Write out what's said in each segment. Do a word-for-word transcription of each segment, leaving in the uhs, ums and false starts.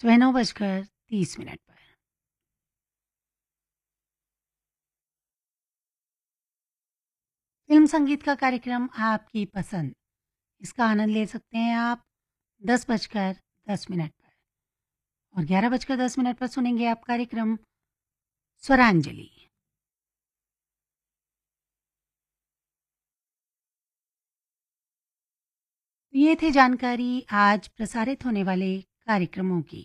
सुबह नौ बजकर तीस मिनट पर। फ़िल्म संगीत का कार्यक्रम आपकी पसंद, इसका आनंद ले सकते हैं आप दस बजकर दस मिनट पर और ग्यारह बजकर दस मिनट पर सुनेंगे आप कार्यक्रम स्वरांजलि। ये थी जानकारी आज प्रसारित होने वाले कार्यक्रमों की।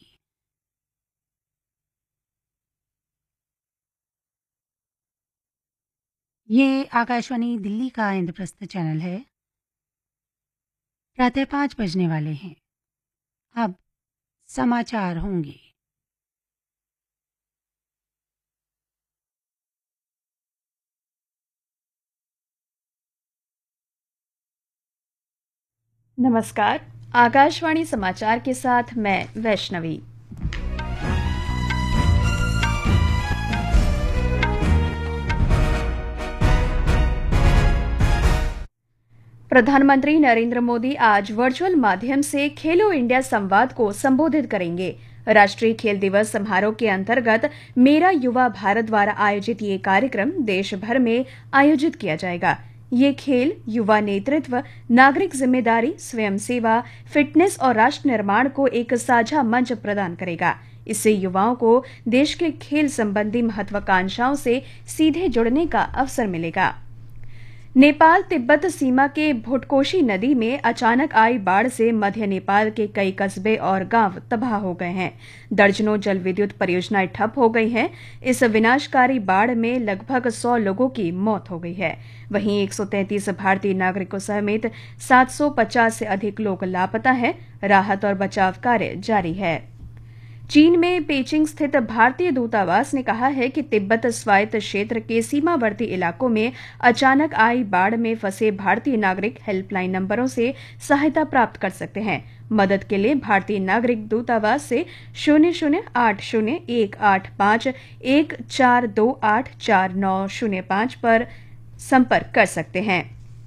ये आकाशवाणी दिल्ली का इंद्रप्रस्थ चैनल है। प्रातः पाँच बजने वाले हैं। अब समाचार होंगे। नमस्कार, आकाशवाणी समाचार के साथ मैं वैष्णवी। प्रधानमंत्री नरेंद्र मोदी आज वर्चुअल माध्यम से खेलो इंडिया संवाद को संबोधित करेंगे। राष्ट्रीय खेल दिवस समारोह के अंतर्गत मेरा युवा भारत द्वारा आयोजित ये कार्यक्रम देश भर में आयोजित किया जाएगा। ये खेल युवा नेतृत्व, नागरिक जिम्मेदारी, स्वयं सेवा, फिटनेस और राष्ट्र निर्माण को एक साझा मंच प्रदान करेगा। इससे युवाओं को देश के खेल संबंधी महत्वाकांक्षाओं से सीधे जुड़ने का अवसर मिलेगा। नेपाल तिब्बत सीमा के भुटकोशी नदी में अचानक आई बाढ़ से मध्य नेपाल के कई कस्बे और गांव तबाह हो गए हैं। दर्जनों जल विद्युत परियोजनाएं ठप हो गई हैं। इस विनाशकारी बाढ़ में लगभग सौ लोगों की मौत हो गई है। वहीं एक सौ तैंतीस भारतीय नागरिकों समेत सात सौ पचास से अधिक लोग लापता हैं। राहत और बचाव कार्य जारी है। चीन में पेचिंग स्थित भारतीय दूतावास ने कहा है कि तिब्बत स्वायत्त क्षेत्र के सीमावर्ती इलाकों में अचानक आई बाढ़ में फंसे भारतीय नागरिक हेल्पलाइन नंबरों से सहायता प्राप्त कर सकते हैं। मदद के लिए भारतीय नागरिक दूतावास से शून्य शून्य आठ शून्य एक आठ पाँच एक चार दो आठ चार नौ शून्य पाँच पर संपर्क कर सकते हैं।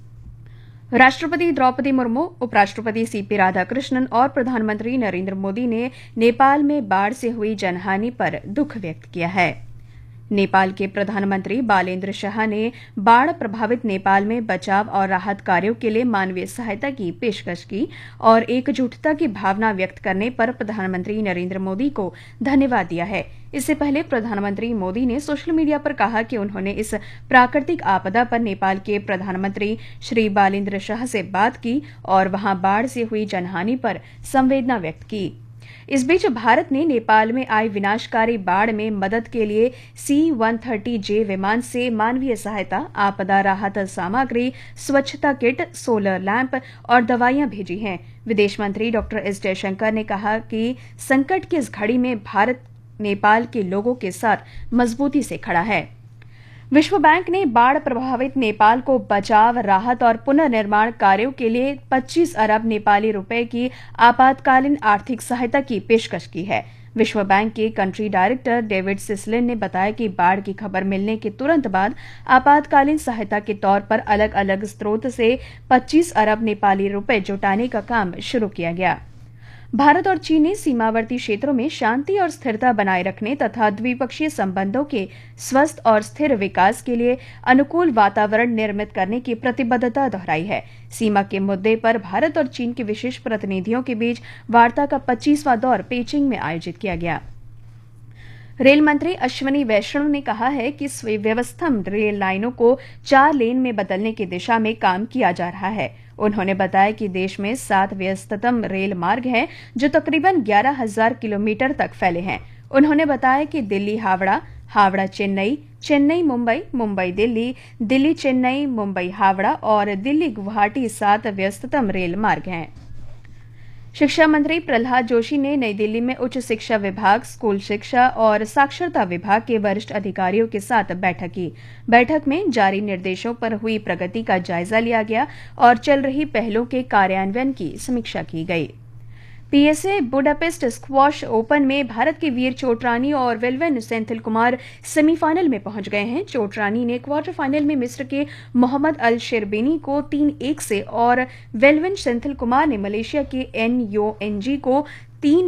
राष्ट्रपति द्रौपदी मुर्मू, उपराष्ट्रपति सीपी राधाकृष्णन और प्रधानमंत्री नरेंद्र मोदी ने नेपाल में बाढ़ से हुई जनहानि पर दुख व्यक्त किया है। नेपाल के प्रधानमंत्री बालेन्द्र शाह ने बाढ़ प्रभावित नेपाल में बचाव और राहत कार्यों के लिए मानवीय सहायता की पेशकश की और एकजुटता की भावना व्यक्त करने पर प्रधानमंत्री नरेंद्र मोदी को धन्यवाद दिया है। इससे पहले प्रधानमंत्री मोदी ने सोशल मीडिया पर कहा कि उन्होंने इस प्राकृतिक आपदा पर नेपाल के प्रधानमंत्री श्री बालेन्द्र शाह से बात की और वहां बाढ़ से हुई जनहानि पर संवेदना व्यक्त की। इस बीच भारत ने नेपाल में आई विनाशकारी बाढ़ में मदद के लिए सी एक सौ तीस जे विमान से मानवीय सहायता, आपदा राहत सामग्री, स्वच्छता किट, सोलर लैंप और दवाइयां भेजी हैं। विदेश मंत्री डॉक्टर एस जयशंकर ने कहा कि संकट की इस घड़ी में भारत नेपाल के लोगों के साथ मजबूती से खड़ा है। विश्व बैंक ने बाढ़ प्रभावित नेपाल को बचाव, राहत और पुनर्निर्माण कार्यों के लिए पच्चीस अरब नेपाली रुपए की आपातकालीन आर्थिक सहायता की पेशकश की है। विश्व बैंक के कंट्री डायरेक्टर डेविड सिसलिन ने बताया कि बाढ़ की खबर मिलने के तुरंत बाद आपातकालीन सहायता के तौर पर अलग अलग स्रोत से पच्चीस अरब नेपाली रुपए जुटाने का काम शुरू किया गया। भारत और चीन ने सीमावर्ती क्षेत्रों में शांति और स्थिरता बनाए रखने तथा द्विपक्षीय संबंधों के स्वस्थ और स्थिर विकास के लिए अनुकूल वातावरण निर्मित करने की प्रतिबद्धता दोहराई है। सीमा के मुद्दे पर भारत और चीन के विशेष प्रतिनिधियों के बीच वार्ता का पच्चीसवां दौर पेचिंग में आयोजित किया गया। रेल मंत्री अश्विनी वैष्णव ने कहा है कि व्यवस्थित रेल लाइनों को चार लेन में बदलने की दिशा में काम किया जा रहा है। उन्होंने बताया कि देश में सात व्यस्ततम रेल मार्ग हैं जो तकरीबन ग्यारह हजार किलोमीटर तक फैले हैं। उन्होंने बताया कि दिल्ली हावड़ा, हावड़ा चेन्नई, चेन्नई मुंबई, मुंबई दिल्ली, दिल्ली चेन्नई, मुंबई हावड़ा और दिल्ली गुवाहाटी सात व्यस्ततम रेल मार्ग हैं। शिक्षा मंत्री प्रहलाद जोशी ने नई दिल्ली में उच्च शिक्षा विभाग, स्कूल शिक्षा और साक्षरता विभाग के वरिष्ठ अधिकारियों के साथ बैठक की। बैठक में जारी निर्देशों पर हुई प्रगति का जायजा लिया गया और चल रही पहलों के कार्यान्वयन की समीक्षा की गई। पीएसए बुडापेस्ट स्क्वॉश ओपन में भारत के वीर चोटरानी और वेलवेन सेंथिल कुमार सेमीफाइनल में पहुंच गए हैं। चोटरानी ने क्वार्टर फाइनल में मिस्र के मोहम्मद अल शेरबेनी को तीन एक से और वेलवेन सेंथिल कुमार ने मलेशिया के एन यो एन जी को तीन